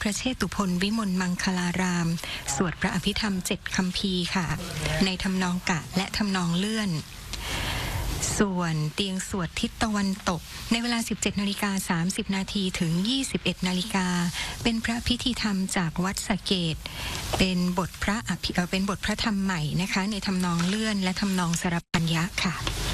ระเชตุพนวิมลมังคลารามสวดพระอภิธรรม7คัมภีร์ค่ะในทำนองกะและทำนองเลื่อนส่วนเตียงสวดทิศตะวันตกในเวลา 17:30 นาทีถึง 21 นาฬิกาเป็นพระพิธีธรรมจากวัดสะเกษเป็นบทพระธรรมใหม่นะคะในทำนองเลื่อนและทำนองสรปัญญะค่ะ